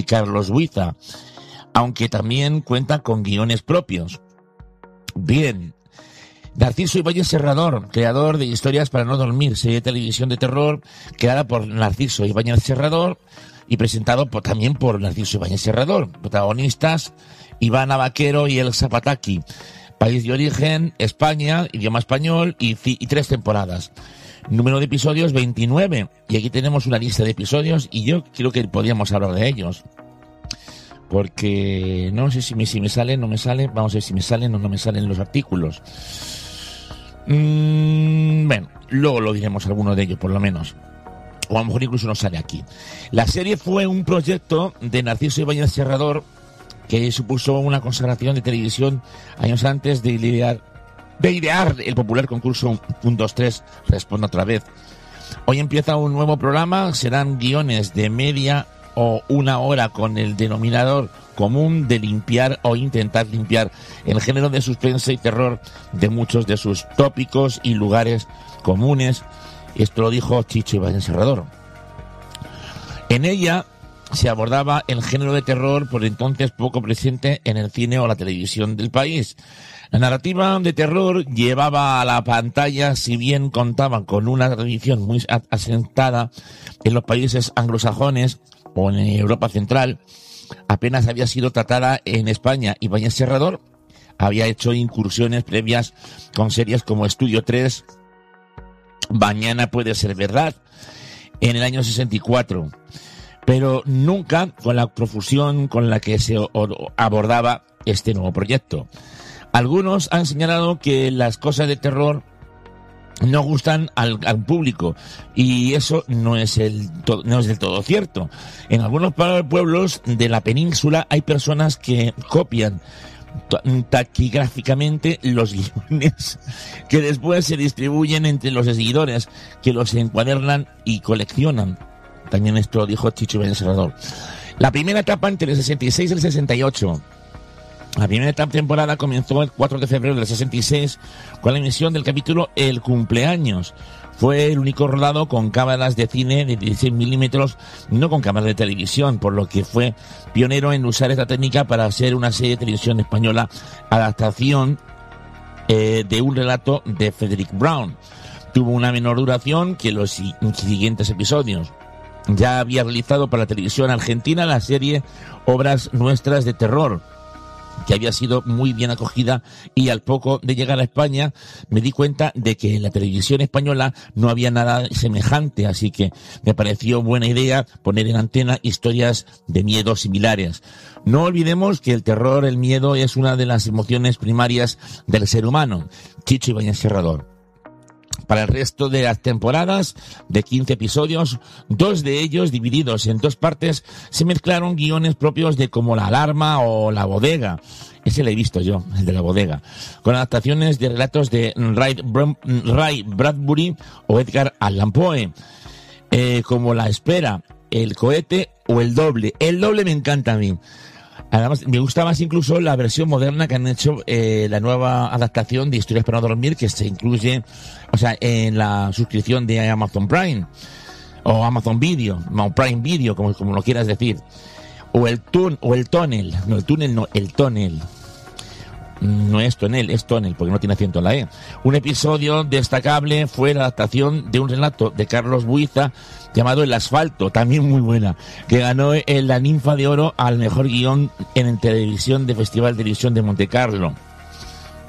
y Carlos Buiza, aunque también cuenta con guiones propios. Bien, Narciso Ibáñez Serrador, creador de Historias para no dormir, serie de televisión de terror creada por Narciso Ibáñez Serrador y presentado también por Narciso Ibáñez Serrador. Protagonistas: Ivana Vaquero y Elsa Pataki. País de origen: España, idioma español y 3 temporadas. Número de episodios: 29. Y aquí tenemos una lista de episodios y yo creo que podríamos hablar de ellos. Porque no sé si me sale, no me sale. Vamos a ver si me salen o no me salen los artículos. Bueno, luego lo diremos alguno de ellos por lo menos. O a lo mejor incluso no sale aquí. La serie fue un proyecto de Narciso Ibáñez Serrador que supuso una consagración de televisión años antes de idear el popular concurso 1, 2, 3, responda otra vez. Hoy empieza un nuevo programa, serán guiones de media o 1 hora con el denominador común de limpiar o intentar limpiar el género de suspense y terror de muchos de sus tópicos y lugares comunes. Esto lo dijo Chicho Ibáñez Serrador. En ella se abordaba el género de terror por entonces poco presente en el cine o la televisión del país. La narrativa de terror llevaba a la pantalla, si bien contaban con una tradición muy asentada en los países anglosajones o en Europa Central, apenas había sido tratada en España. Ibáñez Serrador había hecho incursiones previas con series como Estudio 3, Mañana puede ser verdad, en el año 64, pero nunca con la profusión con la que se abordaba este nuevo proyecto. Algunos han señalado que las cosas de terror no gustan al público, y eso no es del todo cierto. En algunos pueblos de la península hay personas que copian taquigráficamente los guiones que después se distribuyen entre los seguidores, que los encuadernan y coleccionan. También esto lo dijo Chicho Ibáñez Serrador. La primera etapa entre el 66 y el 68. La primera temporada comenzó el 4 de febrero del 66 con la emisión del capítulo El cumpleaños. Fue el único rodado con cámaras de cine de 16 milímetros, no con cámaras de televisión, por lo que fue pionero en usar esta técnica para hacer una serie de televisión española, adaptación de un relato de Frederick Brown. Tuvo una menor duración que los siguientes episodios. Ya había realizado para la televisión argentina la serie Obras Nuestras de Terror, que había sido muy bien acogida, y al poco de llegar a España me di cuenta de que en la televisión española no había nada semejante, así que me pareció buena idea poner en antena historias de miedo similares. No olvidemos que el terror, el miedo, es una de las emociones primarias del ser humano. Chicho Ibáñez Serrador. Para el resto de las temporadas, de 15 episodios, 2 de ellos divididos en 2 partes, se mezclaron guiones propios de como La Alarma o La Bodega. Ese lo he visto yo, el de La Bodega. Con adaptaciones de relatos de Ray Bradbury o Edgar Allan Poe, como La Espera, El Cohete o El Doble. El Doble me encanta a mí. Además, me gusta más incluso la versión moderna que han hecho, la nueva adaptación de Historias para no dormir, que se incluye, o sea, en la suscripción de Amazon Prime o Amazon Video, o Prime Video, como lo quieras decir. O el tonel. No, el túnel no, el tonel. No es tonel, es tonel, porque no tiene acento en la E. Un episodio destacable fue la adaptación de un relato de Carlos Buiza llamado El Asfalto, también muy buena, que ganó la Ninfa de Oro al mejor guión en televisión de Festival de Televisión de Montecarlo.